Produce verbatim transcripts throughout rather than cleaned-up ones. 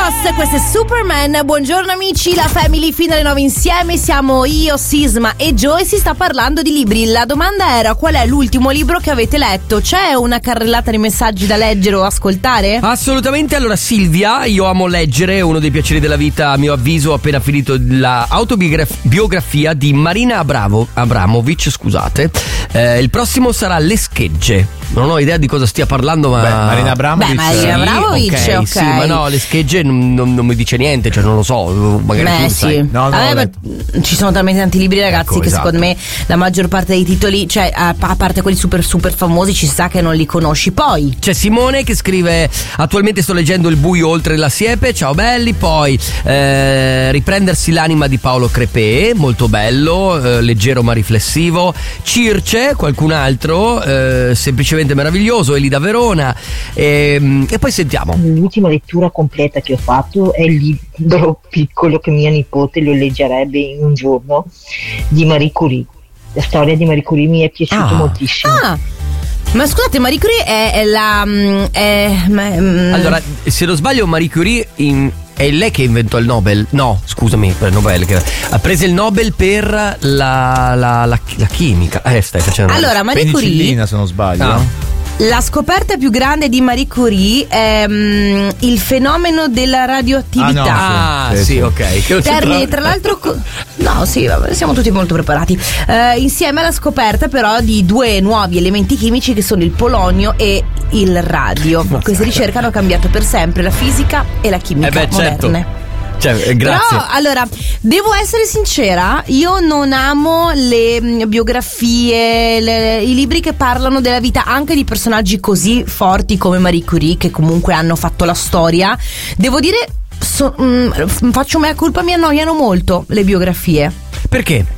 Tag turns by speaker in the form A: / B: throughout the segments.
A: Ross, questo è Superman. Buongiorno amici, la Family fino alle nove insieme. Siamo io, Sisma e Joe e si sta parlando di libri. La domanda era: qual è l'ultimo libro che avete letto? C'è una carrellata di messaggi da leggere o ascoltare?
B: Assolutamente. Allora Silvia, io amo leggere, è uno dei piaceri della vita. A mio avviso ho appena finito la autobiografia di Marina Abravo, Abramovic, scusate. eh, Il prossimo sarà Le schegge. Non ho idea di cosa stia parlando, ma
C: Beh, Marina Abramovic.
A: Beh, Marina Abramovic,
B: ok,
A: ok.
B: sì, ma no, Le schegge non, non, non mi dice niente, cioè non lo so, magari
A: Beh,
B: tu
A: sì.
B: sai.
C: No, no,
A: Vabbè,
C: let-
A: ma ci sono talmente tanti libri, ragazzi,
C: Ecco,
A: che
C: esatto.
A: secondo me la maggior parte dei titoli, cioè a, a parte quelli super super famosi, ci sa che non li conosci. Poi
B: C'è Simone che scrive: attualmente sto leggendo Il buio oltre la siepe, ciao belli. Poi eh, Riprendersi l'anima di Paolo Crepè, molto bello, eh, leggero ma riflessivo. Circe, qualcun altro, eh, semplicemente meraviglioso. Elida Verona. E, e poi sentiamo.
D: L'ultima lettura completa che ho fatto è il libro piccolo che mia nipote lo leggerebbe in un giorno, di Marie Curie. La storia di Marie Curie mi è piaciuta
B: Ah.
D: moltissimo.
A: ah, ma scusate, Marie Curie è, è la mm, è, ma- mm,
B: Allora, se non sbaglio, Marie Curie in- è lei che inventò il Nobel. No, scusami, per il Nobel, che ha preso il Nobel per la, la, la, la chimica. Eh, stai facendo.
A: allora Marie Curie,
C: Penicillina, se non sbaglio.
B: Ah.
A: la scoperta più grande di Marie Curie è mm, il fenomeno della radioattività.
B: Ah,
C: Sì,
B: sì,
C: sì.
B: ok. Che non
A: Termine,
B: c'entra-
A: tra l'altro, co- no, sì, vabbè, siamo tutti molto preparati. Eh, insieme alla scoperta, però, di due nuovi elementi chimici che sono il polonio e il radio. Queste ricerche hanno cambiato per sempre la fisica e la chimica
B: Eh beh, certo.
A: moderne.
B: Cioè, eh, grazie.
A: Però, allora, devo essere sincera, io non amo le mh, biografie, le- i libri che parlano della vita anche di personaggi così forti come Marie Curie, che comunque hanno fatto la storia. Devo dire, so- mh, faccio mea colpa, mi annoiano molto le biografie.
B: Perché?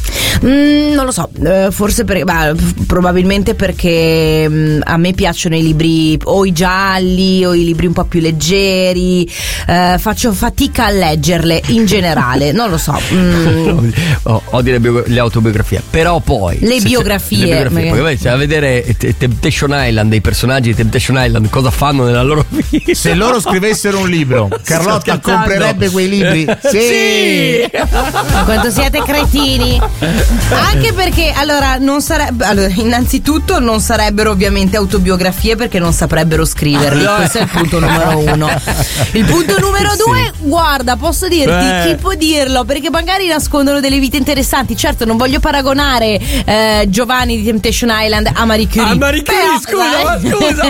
A: Mm, non lo so, eh, forse per, beh, probabilmente perché mm, a me piacciono i libri o i gialli o i libri un po' più leggeri, eh, faccio fatica a leggerle in generale, non lo so. Mm,
B: Oh, odio le, bio- le autobiografie. Però poi
A: Le
B: se-
A: biografie,
B: le biografie.
A: magari.
B: Poi vai cioè, a vedere Te- Temptation Island, dei personaggi di Temptation Island, cosa fanno nella loro vita.
C: Se loro scrivessero un libro, Carlotta
B: scherzando.
C: comprerebbe quei libri?
B: Sì.
A: Quanto siete cretini. Anche perché allora non sarebbe allora, innanzitutto non sarebbero ovviamente autobiografie, perché non saprebbero scriverli. Questo è il punto numero uno. Il punto numero due, guarda, posso dirti,
B: Beh.
A: chi può dirlo? Perché magari nascondono delle vite interessanti. Certo, non voglio paragonare eh, Giovanni di Temptation Island a Marie Curie.
B: A Marie Curie,
A: Però,
B: scusa, ma
A: dai.
B: scusa,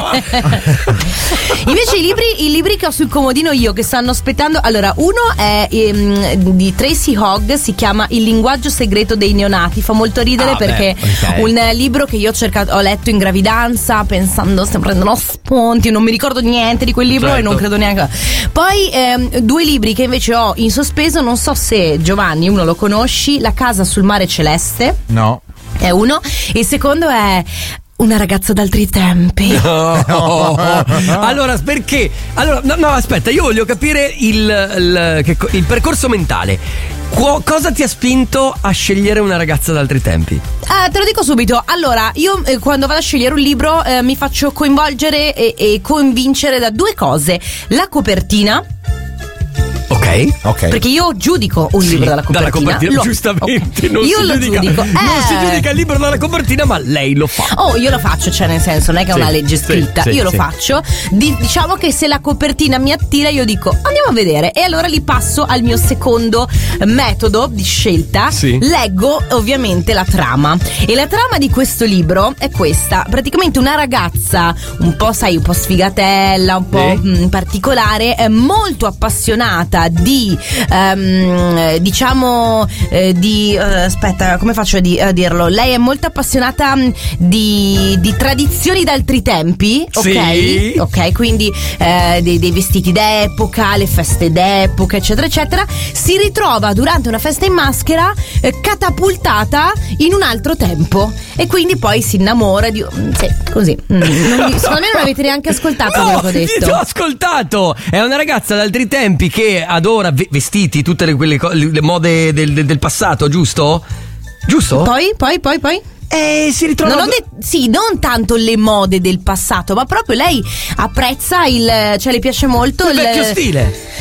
B: ma-
A: Invece i libri, i libri che ho sul comodino io, che stanno aspettando, allora uno è ehm, di Tracy Hogg, si chiama Il linguaggio segreto dei neonati, fa molto ridere
B: Ah,
A: perché
B: beh, ok.
A: un libro che io ho cercato, ho letto in gravidanza pensando se prendono spunti, non mi ricordo niente di quel libro,
B: Certo.
A: e non credo neanche. Poi ehm, due libri che invece ho in sospeso, non so se Giovanni uno lo conosci, La casa sul mare celeste
C: No.
A: è uno, e il secondo è Una ragazza d'altri tempi.
B: Oh. Allora, perché? Allora, no, no, aspetta, io voglio capire il, il, che co- il percorso mentale. Qu- cosa ti ha spinto a scegliere Una ragazza d'altri tempi?
A: Ah, te lo dico subito. Allora, io eh, quando vado a scegliere un libro eh, mi faccio coinvolgere e, e convincere da due cose: la copertina.
B: Ok.
C: Ok.
A: Perché io giudico un
B: Sì,
A: libro dalla copertina.
B: Dalla copertina,
A: Lo-
B: giustamente.
A: ok.
B: Non
A: io
B: si
A: lo
B: giudica,
A: giudico.
B: Non
A: Eh.
B: si giudica il libro dalla copertina, ma lei lo fa.
A: Oh, io lo faccio, cioè nel senso non è che è
B: Sì,
A: una legge
B: sì,
A: scritta,
B: sì,
A: io lo
B: sì.
A: faccio. Di- diciamo che se la copertina mi attira, io dico andiamo a vedere, e allora li passo al mio secondo metodo di scelta.
B: Sì.
A: Leggo ovviamente la trama, e la trama di questo libro è questa: praticamente una ragazza un po', sai, un po' sfigatella, un po'
B: Sì.
A: mh, particolare, eh, molto appassionata di ehm, diciamo eh, di eh, aspetta, come faccio a, di- a dirlo? Lei è molto appassionata mh, di, di tradizioni d'altri tempi, ok?
B: Sì.
A: Ok, quindi eh, dei, dei vestiti d'epoca, le feste d'epoca, eccetera, eccetera. Si ritrova durante una festa in maschera eh, catapultata in un altro tempo, e quindi poi si innamora di. mm, Sì, così. Mm, non mi- secondo me non avete neanche ascoltato quello che ho
B: ti
A: detto.
B: ho ascoltato. È una ragazza d'altri tempi che adora ve- vestiti, tutte le, quelle co- le mode del, del- del passato, giusto? Giusto?
A: Poi, poi, poi, poi.
B: E si ritrova.
A: Non ho detto, sì, non tanto le mode del passato, ma proprio lei apprezza il, cioè le piace molto
B: Il vecchio stile.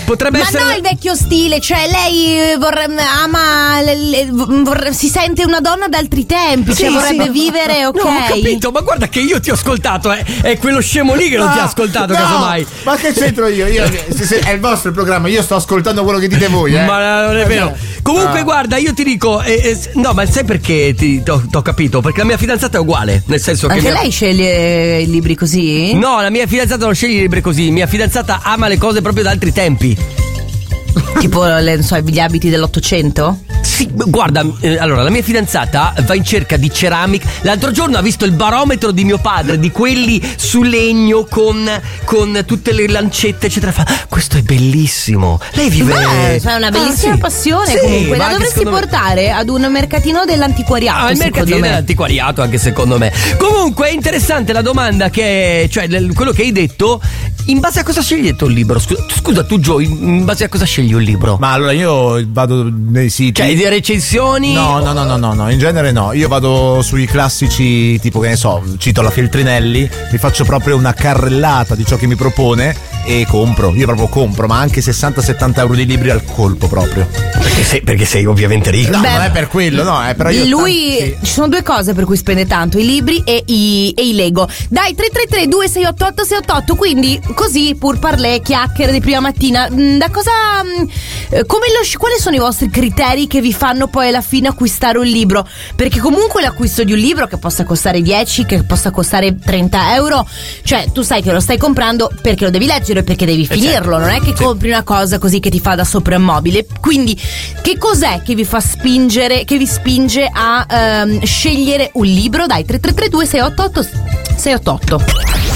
B: potrebbe
A: Ma
B: essere
A: no, il vecchio stile, cioè lei vorre- ama, le- le- vorre- si sente una donna d'altri tempi, cioè
B: Sì,
A: vorrebbe
B: sì.
A: vivere, ok?
B: No, ho capito, ma guarda che io ti ho ascoltato, eh. È quello scemo lì che non ti ha ascoltato,
C: no,
B: casomai.
C: Ma che c'entro io? io se, se, è il vostro programma, io sto ascoltando quello che dite voi, eh.
B: Ma non è vero. Comunque,
C: Ah.
B: guarda, io ti dico, eh, eh, no, ma sai perché ti ho capito? Perché la mia fidanzata è uguale, nel senso che
A: Anche
B: mia-
A: lei sceglie i libri così?
B: No, la mia fidanzata non sceglie i libri così. Mia fidanzata ama le cose proprio da altri tempi.
A: Tipo, le, non so, gli abiti dell'Ottocento?
B: Sì, guarda, eh, allora la mia fidanzata va in cerca di ceramica. L'altro giorno ha visto il barometro di mio padre, di quelli su legno con, con tutte le lancette, eccetera. Fa, "Ah, questo è bellissimo." Lei vive.
A: Beh, cioè, è una bellissima
B: Ah, sì.
A: passione
B: Sì,
A: comunque.
B: ma
A: La
B: anche
A: dovresti
B: secondo me-
A: portare ad un mercatino dell'antiquariato.
B: Ah, il
A: secondo
B: mercatino
A: me.
B: dell'antiquariato, anche secondo me. Comunque è interessante la domanda che, cioè l- quello che hai detto. In base a cosa scegli tu un libro? Scusa, scusa tu Joe, in base a cosa scegli un libro?
C: Ma allora io vado nei siti.
B: Cioè di recensioni?
C: No, no, no, no, no, no, in genere no. Io vado sui classici, tipo che ne so, cito la Feltrinelli, mi faccio proprio una carrellata di ciò che mi propone e compro. Io proprio compro, ma anche sessanta settanta euro di libri al colpo proprio.
B: Perché sei, perché sei ovviamente ricco.
C: No,
A: Beh,
C: non è per quello, no, è però io
A: Lui,
C: tanti-
A: ci sono due cose per cui spende tanto: i libri e i, e i Lego. Dai, tre tre tre due sei otto otto sei otto otto. Quindi, così, pur parlè, chiacchiere di prima mattina. mh, Da cosa. mh, eh, Come lo, sci- quali sono i vostri criteri che vi fanno poi alla fine acquistare un libro? Perché comunque l'acquisto di un libro, che possa costare dieci, che possa costare trenta euro, cioè tu sai che lo stai comprando perché lo devi leggere, perché devi finirlo. Non è che compri una cosa così che ti fa da soprammobile. Quindi, che cos'è che vi fa spingere, che vi spinge a ehm, scegliere un libro? Dai, tre tre tre due sei otto otto sei otto otto.